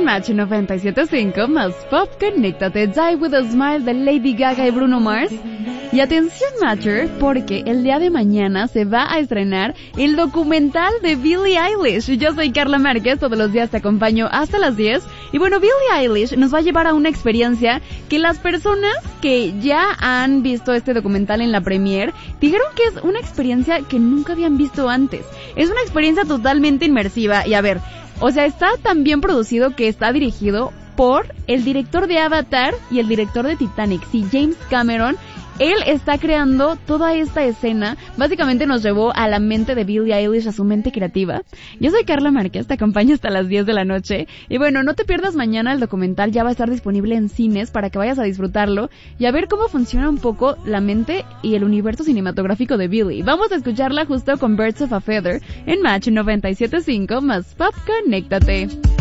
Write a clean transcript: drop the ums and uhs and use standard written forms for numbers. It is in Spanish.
Match 97.5 más Pop, conéctate, Die With A Smile de Lady Gaga y Bruno Mars. Y atención Matcher, porque el día de mañana se va a estrenar el documental de Billie Eilish. Yo soy Carla Márquez, todos los días te acompaño hasta las 10. Y bueno, Billie Eilish nos va a llevar a una experiencia que las personas que ya han visto este documental en la premiere dijeron que es una experiencia que nunca habían visto antes. Es una experiencia totalmente inmersiva y a ver, o sea, está tan bien producido que está dirigido por el director de Avatar y el director de Titanic, sí, James Cameron. Él está creando toda esta escena, básicamente nos llevó a la mente de Billie Eilish, a su mente creativa. Yo soy Carla Márquez, te acompaño hasta las 10 de la noche. Y bueno, no te pierdas mañana, el documental ya va a estar disponible en cines para que vayas a disfrutarlo y a ver cómo funciona un poco la mente y el universo cinematográfico de Billie. Vamos a escucharla justo con Birds of a Feather en Match 97.5 más Pop, conéctate.